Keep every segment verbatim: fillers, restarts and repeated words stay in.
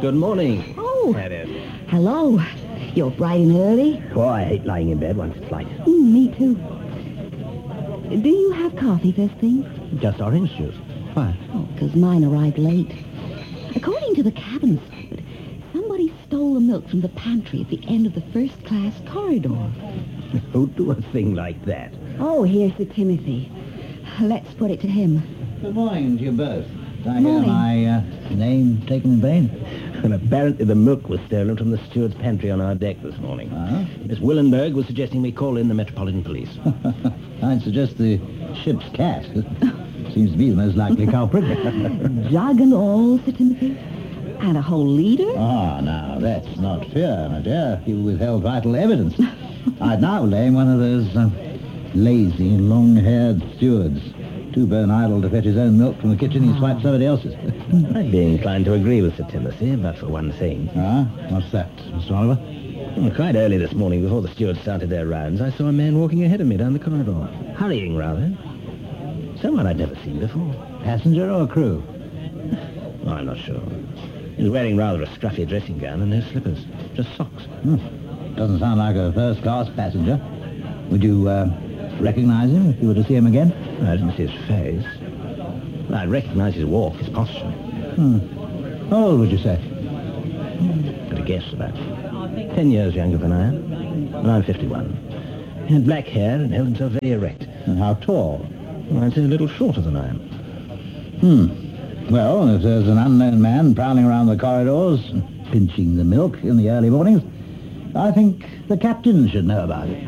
Good morning. Oh. Harriet. Hello. You're bright and early. Oh, I hate lying in bed once it's light. Mm, me too. Do you have coffee first thing? Just orange juice. Why? Oh, because mine arrived late. According to the cabin steward, somebody stole the milk from the pantry at the end of the first-class corridor. Who'd do a thing like that? Oh, here's Sir Timothy. Let's put it to him. Good morning to you both. Did I Morning. hear my uh, name taken in vain? And apparently the milk was stolen from the steward's pantry on our deck this morning. Uh-huh. Miss Willenberg was suggesting we call in the Metropolitan Police. I'd suggest the ship's cat. Seems to be the most likely culprit. Jug and all, Sir Timothy? And a whole leader? Ah, now, that's not fair, my dear. You withheld vital evidence. I'd now blame one of those uh, lazy, long-haired stewards. Too bone idle to fetch his own milk from the kitchen, he swiped somebody else's. I'd be inclined to agree with Sir Timothy, but for one thing. Ah, what's that, Mister Oliver? Well, quite early this morning, before the stewards started their rounds, I saw a man walking ahead of me down the corridor. Hurrying, rather. Someone I'd never seen before. Passenger or crew? Oh, I'm not sure. He was wearing rather a scruffy dressing gown and no slippers. Just socks. Hmm. Doesn't sound like a first-class passenger. Would you uh, recognize him if you were to see him again? I didn't see his face. Well, I'd recognize his walk, his posture. Hmm. How old would you say? At a guess, about ten years younger than I am. And I'm fifty-one. He had black hair and held himself very erect. And how tall? Well, I'd say a little shorter than I am. Hmm. Well, if there's an unknown man prowling around the corridors, pinching the milk in the early mornings, I think the captain should know about it.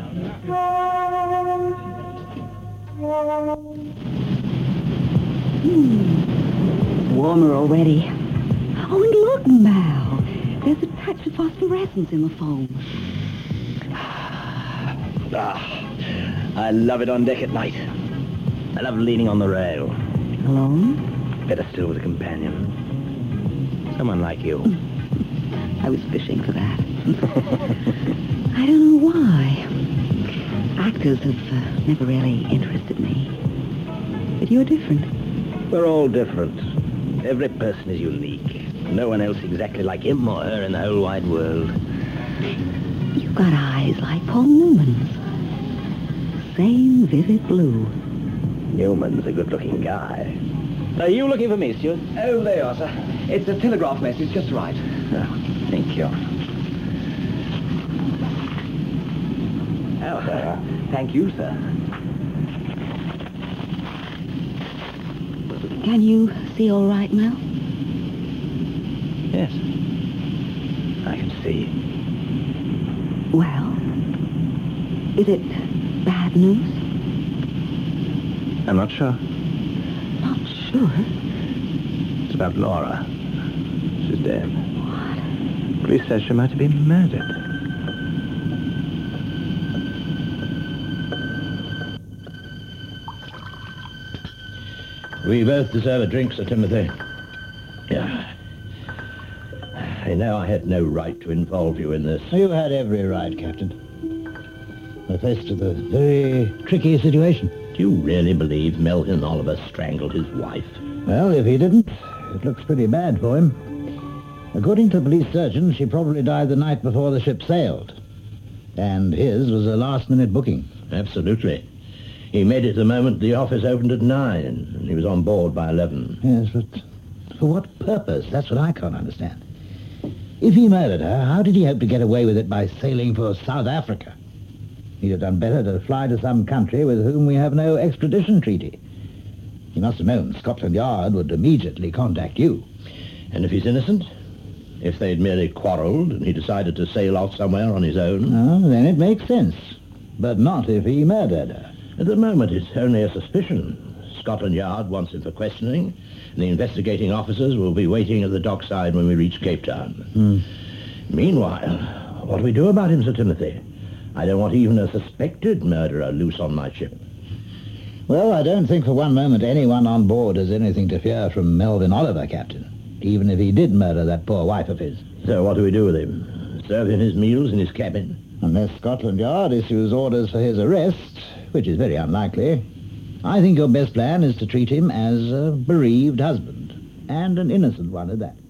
Hmm. Warmer already. Oh, and look, Mal. There's a touch of phosphorescence in the foam. Ah, I love it on deck at night. I love leaning on the rail. Alone? Better still with a companion. Someone like you. I was fishing for that. I don't know why. Actors have uh, never really interested me. But you're different. We're all different. Every person is unique. No one else exactly like him or her in the whole wide world. You've got eyes like Paul Newman's. Same vivid blue. Newman's a good-looking guy. Are you looking for me, Stuart? Oh, there you are, sir. It's a telegraph message just arrived. Oh, thank you. Oh, uh, thank you, sir. Can you see all right, Mel? Yes. I can see. Well, is it bad news? I'm not sure. Not sure. It's about Laura. She's dead. What? Police says she might have been murdered. We both deserve a drink, Sir Timothy. Yeah. I know I had no right to involve you in this. You had every right, Captain. We're faced with a very tricky situation. Do you really believe Melvin Oliver strangled his wife? Well, if he didn't, it looks pretty bad for him. According to the police surgeon, she probably died the night before the ship sailed. And his was a last-minute booking. Absolutely. He made it the moment the office opened at nine, and he was on board by eleven. Yes, but for what purpose? That's what I can't understand. If he murdered her, how did he hope to get away with it by sailing for South Africa? He'd have done better to fly to some country with whom we have no extradition treaty. He must have known Scotland Yard would immediately contact you. And if he's innocent? If they'd merely quarreled and he decided to sail off somewhere on his own? Oh, then it makes sense. But not if he murdered her. At the moment, it's only a suspicion. Scotland Yard wants him for questioning, and the investigating officers will be waiting at the dockside when we reach Cape Town. Hmm. Meanwhile, what do we do about him, Sir Timothy? I don't want even a suspected murderer loose on my ship. Well, I don't think for one moment anyone on board has anything to fear from Melvin Oliver, Captain, even if he did murder that poor wife of his. So what do we do with him? Serve him his meals in his cabin? Unless Scotland Yard issues orders for his arrest, which is very unlikely, I think your best plan is to treat him as a bereaved husband, and an innocent one at that.